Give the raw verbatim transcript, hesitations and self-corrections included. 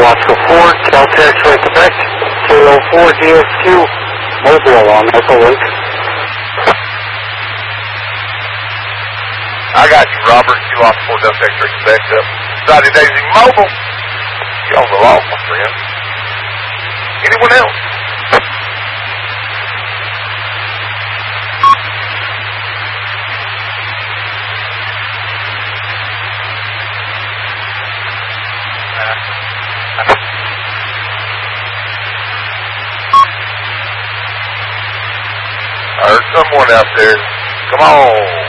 Oscar four, Cal Territory, Quebec, Kilo four, D S Q, Mobile on Echo Link. I got you, Robert. Q Oscar four, Delta X-ray, Quebec, up. Friday Daisy Mobile. You're on the law, my friend. Anyone else? I heard someone out there. Come on.